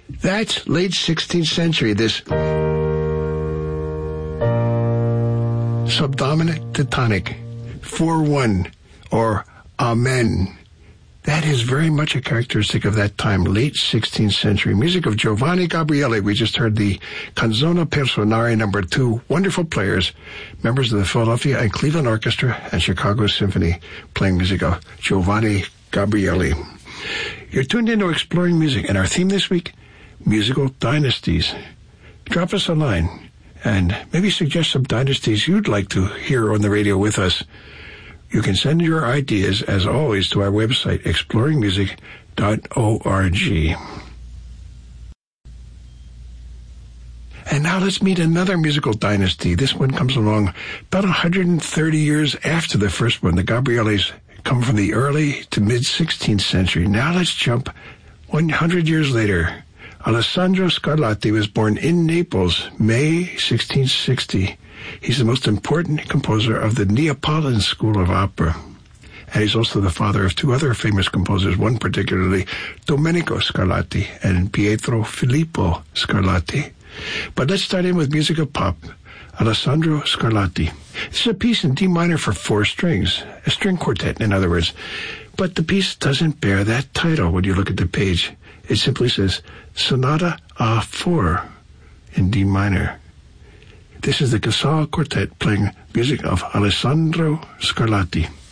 That's late 16th century, this subdominant to tonic, 4-1, or Amen. That is very much a characteristic of that time, late 16th century. Music of Giovanni Gabriele. We just heard the Canzone per Suonare No. 2. Wonderful players, members of the Philadelphia and Cleveland Orchestra and Chicago Symphony, playing music of Giovanni Gabriele. You're tuned into Exploring Music, and our theme this week, musical dynasties. Drop us a line and maybe suggest some dynasties you'd like to hear on the radio with us. You can send your ideas, as always, to our website, exploringmusic.org. And now let's meet another musical dynasty. This one comes along about 130 years after the first one. The Gabrieles come from the early to mid-16th century. Now let's jump 100 years later. Alessandro Scarlatti was born in Naples, May 1660. He's the most important composer of the Neapolitan school of opera. And he's also the father of two other famous composers, one particularly Domenico Scarlatti and Pietro Filippo Scarlatti. But let's start in with music of pop. Alessandro Scarlatti. This is a piece in D minor for 4 strings, a string quartet, in other words. But the piece doesn't bear that title when you look at the page. It simply says Sonata A4 in D minor. This is the Casal Quartet playing music of Alessandro Scarlatti.